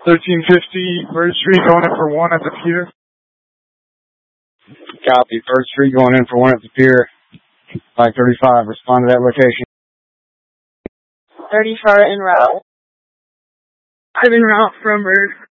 1350 Bird Street, going in for 1 at the pier. Copy. Bird Street, going in for 1 at the pier. 535, respond to that location. 34 en route. I'm en route from Bird.